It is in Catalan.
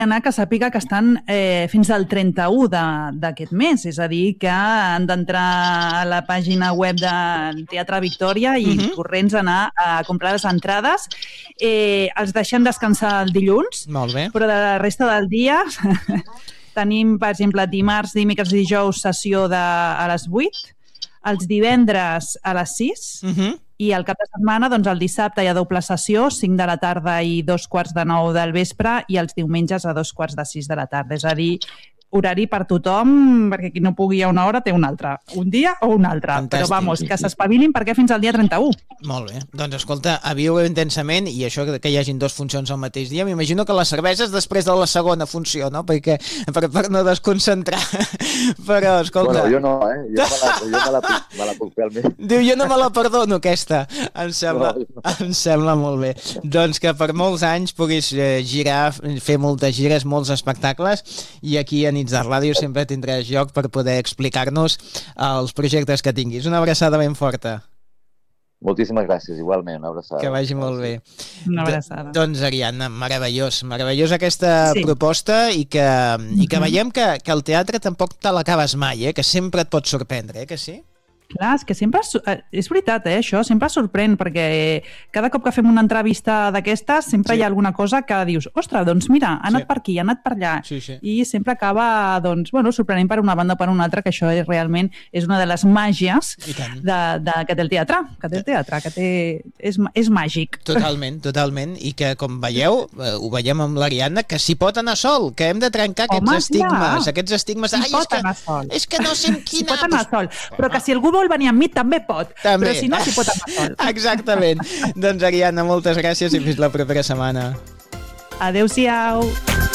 Anna, que sàpiga que estan fins al 31 d'aquest mes, és a dir, que han d'entrar a la pàgina web del Teatre Victòria i corrents anar a comprar les entrades. Els deixem descansar el dilluns, molt bé. Però de la resta del dia tenim, per exemple, dimarts, dimecres i dijous sessió a les 8, els divendres a les 6, i el cap de setmana, doncs el dissabte hi ha doble sessió, 5 de la tarda i 2:45 del vespre, i els diumenges a 2:45 de la tarda. És a dir, horari per tothom, perquè qui no pugui a una hora té una altra. Un dia o un altre. Fantàstic. Però vamos, que s'espavilin perquè fins al dia 31. Molt bé. Doncs escolta, a viure intensament, i això que hi hagin 2 funcions al mateix dia, m'imagino que les cerveses després de la segona funció, no? Perquè per no desconcentrar. Però, escolta... Bueno, jo no, Jo me la puc fer al mes. Diu, jo no me la perdono, aquesta. Em sembla molt bé. Doncs que per molts anys puguis girar, fer moltes gires, molts espectacles, i aquí a Nits de Ràdio sempre tindràs lloc per poder explicar-nos els projectes que tinguis. Una abraçada ben forta. Moltíssimes gràcies, igualment, una abraçada. Que vagi molt bé. Una abraçada. Doncs, Ariadna, meravellós aquesta proposta, i que veiem que el teatre tampoc te l'acabes mai, que sempre et pot sorprendre, que sí? Clar, és que sempre... És veritat, això sempre sorprèn, perquè cada cop que fem una entrevista d'aquestes sempre hi ha alguna cosa que dius, ostres, doncs mira, ha anat per aquí, ha anat per allà, i sempre acaba, doncs, sorprenent per una banda o per una altra, que això realment és una de les màgies que té el teatre, és màgic. Totalment, i que com veieu, ho veiem amb l'Ariadna, que s'hi pot anar sol, que hem de trencar aquests estigmes. És que no sé amb quina... S'hi pot anar sol, però que si algú vol venir amb mi també pot, però si no s'hi pot anar sol. Exactament. Doncs, Ariadna, moltes gràcies i fins la propera setmana. Adéu-siau.